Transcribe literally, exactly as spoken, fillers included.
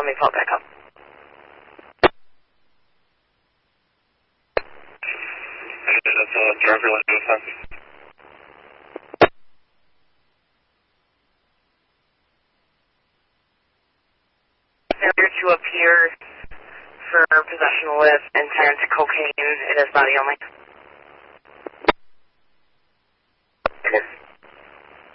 let me pull it back up. That's a driver license offense. Failure to appear for possession with intent cocaine. It is body only. Okay.